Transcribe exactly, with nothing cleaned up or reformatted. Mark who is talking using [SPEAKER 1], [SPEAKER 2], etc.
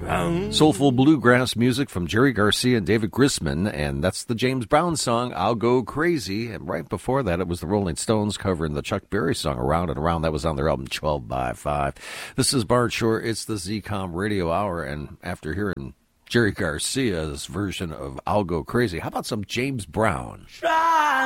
[SPEAKER 1] Soulful bluegrass music from Jerry Garcia and David Grisman, and that's the James Brown song, I'll Go Crazy. And right before that, it was the Rolling Stones covering the Chuck Berry song, Around and Around. That was on their album twelve by five. This is Bart Shore. It's the Z COM Radio Hour, and after hearing Jerry Garcia's version of I'll Go Crazy, how about some James Brown?
[SPEAKER 2] Try